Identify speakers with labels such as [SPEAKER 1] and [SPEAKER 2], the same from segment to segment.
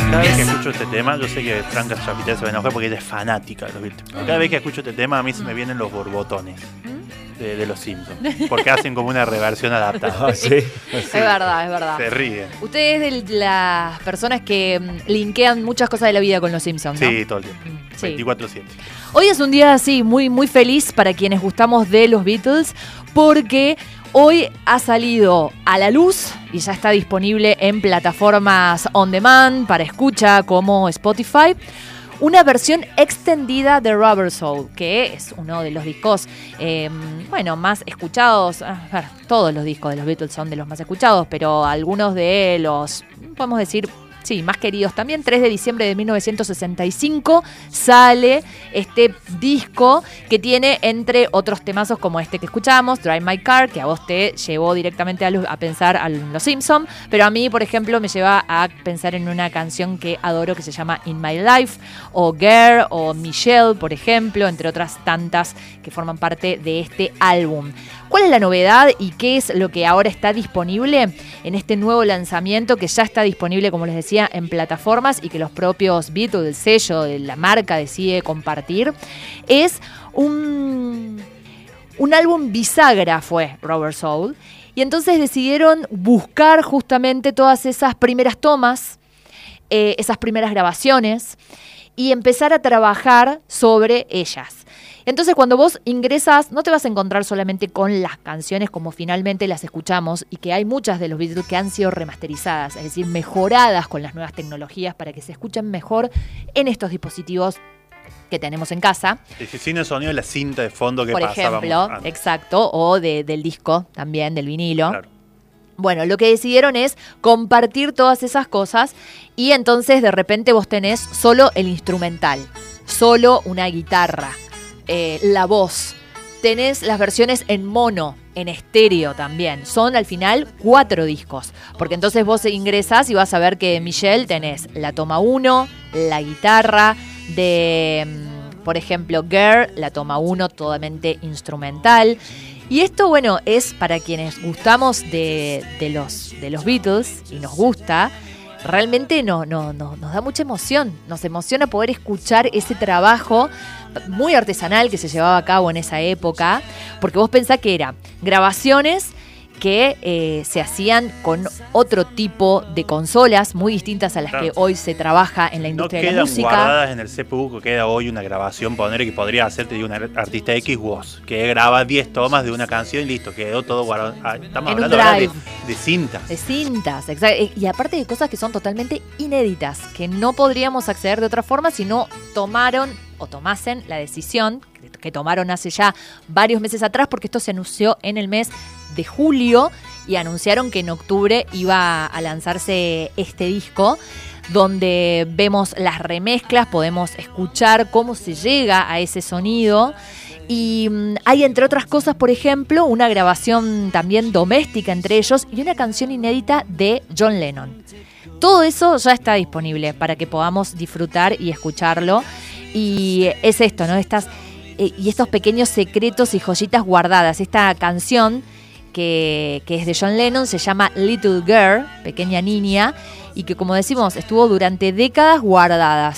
[SPEAKER 1] Cada vez que escucho este tema, yo sé que Franca Chapitel se va a enojar porque ella es fanática de los Beatles. Cada vez que escucho este tema, a mí se me vienen los borbotones de los Simpsons. Porque hacen como una reversión adaptada.
[SPEAKER 2] Sí.
[SPEAKER 3] Es verdad, es verdad.
[SPEAKER 1] Se ríen.
[SPEAKER 3] Usted es de las personas que linkean muchas cosas de la vida con los Simpsons, ¿no?
[SPEAKER 1] Sí, todo el tiempo.
[SPEAKER 3] Sí.
[SPEAKER 1] 24/7.
[SPEAKER 3] Hoy es un día así, muy, muy feliz para quienes gustamos de los Beatles, porque hoy ha salido a la luz y ya está disponible en plataformas on demand para escucha como Spotify, una versión extendida de Rubber Soul, que es uno de los discos más escuchados. A ver, todos los discos de los Beatles son de los más escuchados, pero algunos de los, podemos decir, sí, más queridos también. 3 de diciembre de 1965 sale este disco que tiene, entre otros temazos como este que escuchamos, Drive My Car, que a vos te llevó directamente a pensar a Los Simpsons, pero a mí, por ejemplo, me lleva a pensar en una canción que adoro que se llama In My Life, o Girl, o Michelle, por ejemplo, entre otras tantas que forman parte de este álbum. ¿Cuál es la novedad y qué es lo que ahora está disponible en este nuevo lanzamiento que ya está disponible, como les decía, en plataformas y que los propios Beatles, el sello de la marca, decide compartir? Es un álbum bisagra, fue Rubber Soul, y entonces decidieron buscar justamente todas esas primeras tomas, esas primeras grabaciones, y empezar a trabajar sobre ellas. Entonces, cuando vos ingresás, no te vas a encontrar solamente con las canciones como finalmente las escuchamos, y que hay muchas de los Beatles que han sido remasterizadas, es decir, mejoradas con las nuevas tecnologías para que se escuchen mejor en estos dispositivos que tenemos en casa.
[SPEAKER 1] Sin el sonido de la cinta de fondo que
[SPEAKER 3] por
[SPEAKER 1] pasábamos
[SPEAKER 3] ejemplo,
[SPEAKER 1] antes.
[SPEAKER 3] Exacto, o del disco también, del vinilo.
[SPEAKER 1] Claro.
[SPEAKER 3] Bueno, lo que decidieron es compartir todas esas cosas, y entonces de repente vos tenés solo el instrumental, solo una guitarra, la voz. Tenés las versiones en mono, en estéreo también. Son al final 4 discos. Porque entonces vos ingresás y vas a ver que de Michelle tenés la toma 1, la guitarra, de, por ejemplo, Girl, la toma 1 totalmente instrumental. Y esto, bueno, es para quienes gustamos de los Beatles y nos gusta. Realmente nos da mucha emoción, nos emociona poder escuchar ese trabajo muy artesanal que se llevaba a cabo en esa época, porque vos pensás que eran grabaciones que se hacían con otro tipo de consolas muy distintas a las que hoy se trabaja en la industria de la música.
[SPEAKER 1] No quedan guardadas en el CPU, que queda hoy una grabación, poner que podría hacerte de un artista X voz, que graba 10 tomas de una canción y listo, quedó todo guardado. Estamos
[SPEAKER 3] en
[SPEAKER 1] hablando
[SPEAKER 3] un
[SPEAKER 1] ahora
[SPEAKER 3] drive.
[SPEAKER 1] de cintas.
[SPEAKER 3] De cintas, exacto. Y aparte de cosas que son totalmente inéditas, que no podríamos acceder de otra forma si no tomasen la decisión que tomaron hace ya varios meses atrás, porque esto se anunció en el mes de julio y anunciaron que en octubre iba a lanzarse este disco, donde vemos las remezclas, podemos escuchar cómo se llega a ese sonido. Y hay, entre otras cosas, por ejemplo, una grabación también doméstica entre ellos y una canción inédita de John Lennon. Todo eso ya está disponible para que podamos disfrutar y escucharlo. Y es esto, ¿no? Estos pequeños secretos y joyitas guardadas. Esta canción que es de John Lennon se llama Little Girl, pequeña niña, y que, como decimos, estuvo durante décadas guardada,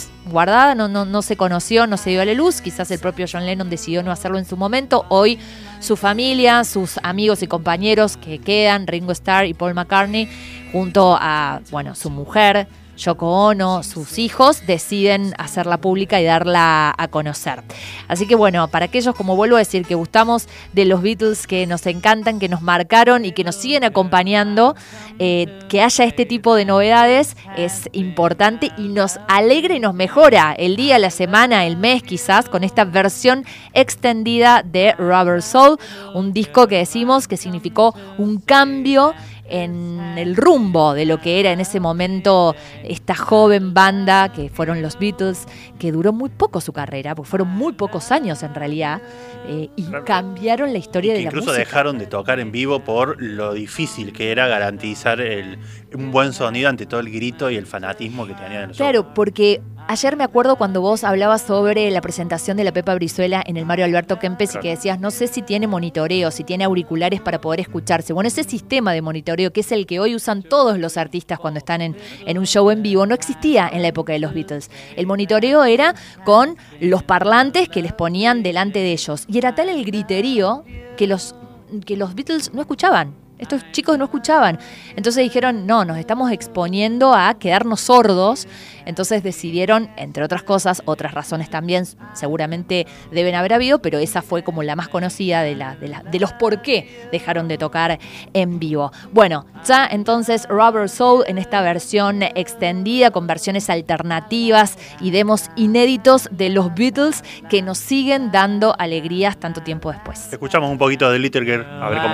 [SPEAKER 3] no se conoció, no se dio a la luz. Quizás el propio John Lennon decidió no hacerlo en su momento. Hoy su familia, sus amigos y compañeros que quedan, Ringo Starr y Paul McCartney, junto a, su mujer, Yoko Ono, sus hijos, deciden hacerla pública y darla a conocer. Así que para aquellos, como vuelvo a decir, que gustamos de los Beatles, que nos encantan, que nos marcaron y que nos siguen acompañando, que haya este tipo de novedades es importante y nos alegra y nos mejora el día, la semana, el mes quizás, con esta versión extendida de Rubber Soul, un disco que decimos que significó un cambio en el rumbo de lo que era en ese momento esta joven banda que fueron los Beatles, que duró muy poco su carrera, porque fueron muy pocos años en realidad, y cambiaron la historia de la música.
[SPEAKER 1] Incluso dejaron de tocar en vivo por lo difícil que era garantizar un buen sonido ante todo el grito y el fanatismo que tenían en los
[SPEAKER 3] Claro, porque Ayer me acuerdo cuando vos hablabas sobre la presentación de la Pepa Brizuela en el Mario Alberto Kempes, claro, y que decías, no sé si tiene monitoreo, si tiene auriculares para poder escucharse. Bueno, ese sistema de monitoreo, que es el que hoy usan todos los artistas cuando están en un show en vivo, no existía en la época de los Beatles. El monitoreo era con los parlantes que les ponían delante de ellos. Y era tal el griterío que los Beatles no escuchaban. Estos chicos no escuchaban. Entonces dijeron, no, nos estamos exponiendo a quedarnos sordos. Entonces decidieron, entre otras cosas, otras razones también seguramente deben haber habido, pero esa fue como la más conocida de los por qué dejaron de tocar en vivo. Bueno, ya entonces Rubber Soul en esta versión extendida con versiones alternativas y demos inéditos de los Beatles que nos siguen dando alegrías tanto tiempo después.
[SPEAKER 1] Escuchamos un poquito de Little Girl, a ver cómo